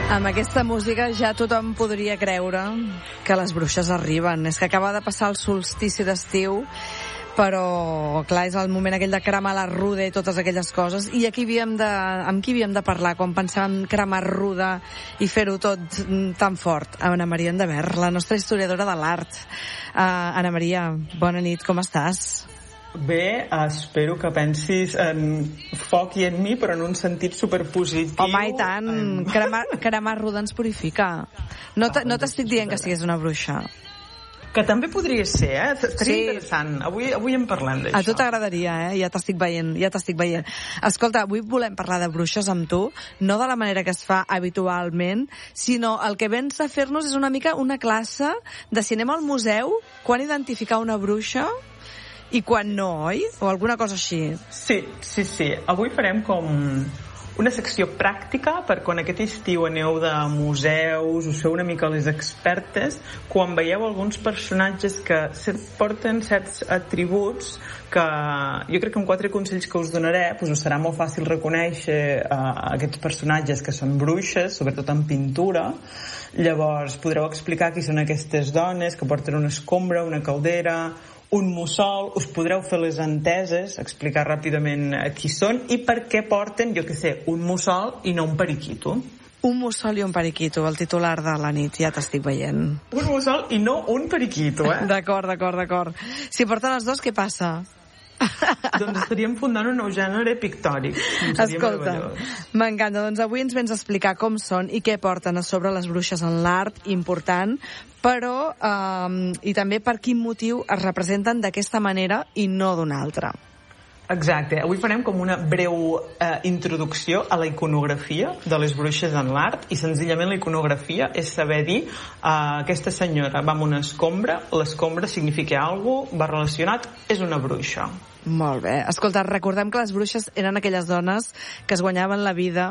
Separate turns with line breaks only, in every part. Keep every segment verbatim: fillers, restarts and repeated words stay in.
Amb aquesta música ja tothom podria creure que les bruixes arriben. És que acaba de passar el solstici d'estiu, però, clar, és el moment aquell de cremar la ruda i totes aquelles coses. I aquí havíem de, amb qui havíem de parlar quan pensàvem cremar ruda i fer-ho tot tan fort? Anna Maria Endever, la nostra historiadora de l'art. Uh, Anna Maria, bona nit, com estàs?
Bé, espero que pensis en foc i en mi, però en un sentit superpositiu.
Home, i tant, en... cremar, cremar ruda ens purifica. No t- no t'estic dient que siguis una bruixa.
Que també podria ser, eh? Seria
sí.
interessant. Avui, avui en parlem d'això.
A tu t'agradaria, eh? Ja t'estic veient, ja t'estic veient. Escolta, avui volem parlar de bruixes amb tu, no de la manera que es fa habitualment, sinó el que vens a fer-nos és una mica una classe de cinema al museu, quan identificar una bruixa i quan no, oi? O alguna cosa així.
Sí, sí, sí. Avui farem com una secció pràctica per quan aquest estiu aneu de museus, us feu una mica les expertes, quan veieu alguns personatges que porten certs atributs que jo crec que amb quatre consells que us donaré doncs us serà molt fàcil reconèixer uh, aquests personatges que són bruixes, sobretot en pintura. Llavors podreu explicar qui són aquestes dones que porten una escombra, una caldera, un mussol, us podreu fer les enteses, explicar ràpidament qui són i per què porten, jo què sé, un mussol i no un periquito.
Un mussol i un periquito, el titular de la nit, ja t'estic veient.
Un mussol i no un periquito, eh?
D'acord, d'acord, d'acord. Si porten els dos, què passa?
Doncs estaríem fundant un nou gènere pictòric.
Escolta, m'encanta. Doncs avui ens vens a explicar com són i què porten a sobre les bruixes en l'art, important, però eh, i també per quin motiu es representen d'aquesta manera i no d'una altra.
Exacte. Avui farem com una breu eh, introducció a la iconografia de les bruixes en l'art i senzillament la iconografia és saber dir eh, aquesta senyora va amb una escombra, l'escombra significa alguna cosa, va relacionat, és una bruixa.
Molt bé. Escolta, recordem que les bruixes eren aquelles dones que es guanyaven la vida,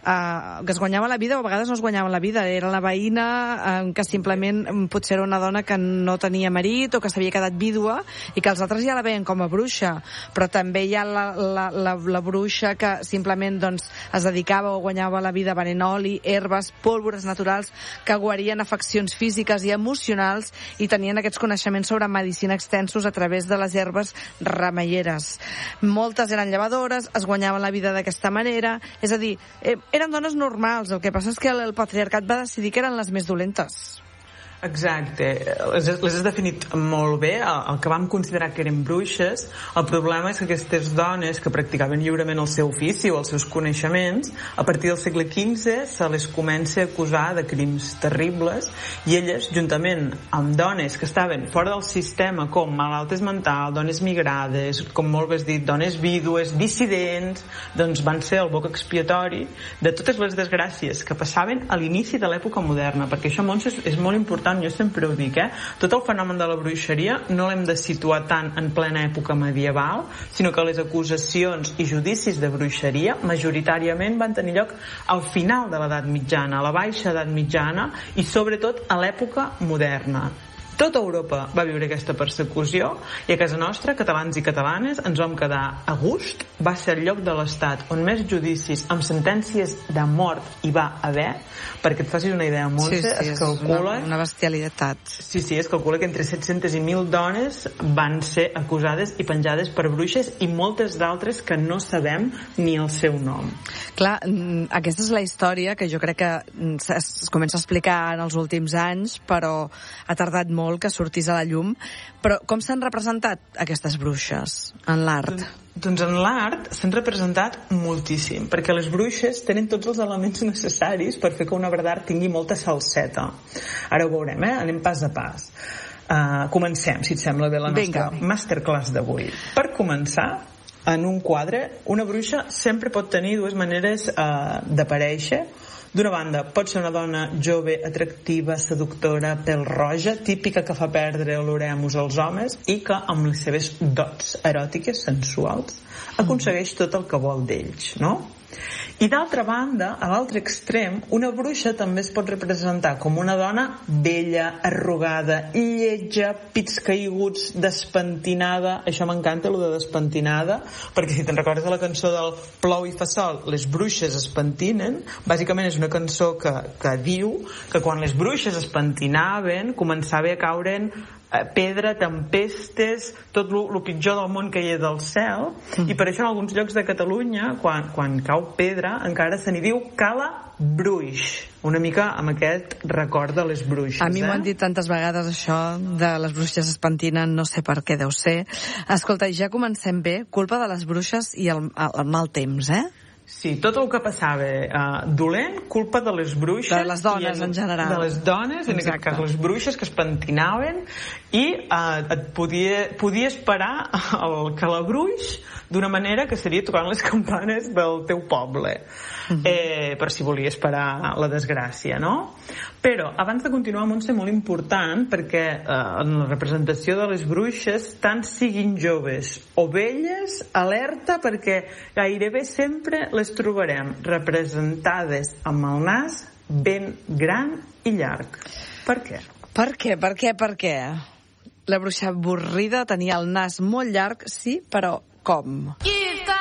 eh, que es guanyaven la vida o a vegades no es guanyaven la vida. Era la veïna eh, que simplement potser era una dona que no tenia marit o que s'havia quedat vídua i que els altres ja la veien com a bruixa. Però també hi ha la, la, la, la bruixa que simplement doncs, es dedicava o guanyava la vida venent oli, herbes, pólvores naturals que guarien afeccions físiques i emocionals i tenien aquests coneixements sobre medicina extensos a través de les herbes remeieres. Moltes eren llevadores, es guanyaven la vida d'aquesta manera, és a dir, eh, eren dones normals, el que passa és que el patriarcat va decidir que eren les més dolentes.
Exacte, les, les has definit molt bé, el, el que vam considerar que eren bruixes. El problema és que aquestes dones que practicaven lliurement el seu ofici o els seus coneixements, a partir del segle quinze se les comença a acusar de crims terribles i elles, juntament amb dones que estaven fora del sistema com malaltes mentals, dones migrades, com molt bé has dit, dones vídues, dissidents, doncs van ser el boc expiatori de totes les desgràcies que passaven a l'inici de l'època moderna, perquè això, Montse, és, és molt important. Jo sempre ho dic, eh? Tot el fenomen de la bruixeria no l'hem de situar tant en plena època medieval, sinó que les acusacions i judicis de bruixeria majoritàriament van tenir lloc al final de l'edat mitjana, a la baixa edat mitjana i sobretot a l'època moderna. Tota Europa va viure aquesta persecució i a casa nostra, catalans i catalanes, ens vam quedar a gust. Va ser el lloc de l'Estat on més judicis amb sentències de mort hi va haver, perquè et facis una idea, Montse,
sí, sí,
es calcula...
Una, una bestialitat.
Sí, sí, es calcula que entre set-centes i mil dones van ser acusades i penjades per bruixes i moltes d'altres que no sabem ni el seu nom.
Clar, aquesta és la història que jo crec que es, es comença a explicar en els últims anys, però ha tardat molt que sortís a la llum. Però com s'han representat aquestes bruixes en l'art?
Doncs, doncs en l'art s'han representat moltíssim, perquè les bruixes tenen tots els elements necessaris per fer que una obra d'art tingui molta salseta. Ara ho veurem, eh? Anem pas a pas. Uh, comencem, si et sembla bé, la nostra Vinga. masterclass d'avui. Per començar, en un quadre, una bruixa sempre pot tenir dues maneres uh, d'aparèixer. D'una banda, pot ser una dona jove, atractiva, seductora, pèl-roja, típica que fa perdre l'oremus als homes i que, amb les seves dots eròtiques, sensuals, aconsegueix tot el que vol d'ells, no? I d'altra banda, a l'altre extrem, una bruixa també es pot representar com una dona vella, arrugada, lletja, pits caiguts, despentinada. Això m'encanta, allò de despentinada, perquè si te'n recordes de la cançó del Plou i fa sol, les bruixes es pentinen. Bàsicament és una cançó que, que diu que quan les bruixes es pentinaven començava a caure'n pedra, tempestes, tot el pitjor del món que hi ha del cel, mm. i per això en alguns llocs de Catalunya, quan, quan cau pedra, encara se n'hi diu cala bruix, una mica amb aquest record de les bruixes.
A mi m'ho
eh?
han dit tantes vegades, això de les bruixes es pentinen, no sé per què deu ser. Escolta, ja comencem bé, culpa de les bruixes i el, el mal temps, eh?
Sí, tot el que passava uh, dolent, culpa de les bruixes.
De les dones, en, en general.
De les dones, en aquest cas les bruixes, que es pentinaven, i uh, et podia, podia esperar el calabruix d'una manera que seria tocant les campanes del teu poble, uh-huh. eh, per si volia esperar la desgràcia, no? Però, abans de continuar, Montse, molt important, perquè eh, en la representació de les bruixes, tant siguin joves o velles, alerta, perquè gairebé sempre les trobarem representades amb el nas ben gran i llarg. Per què?
Per què? Per què? Per què? La bruixa avorrida tenia el nas molt llarg, sí, però com?
If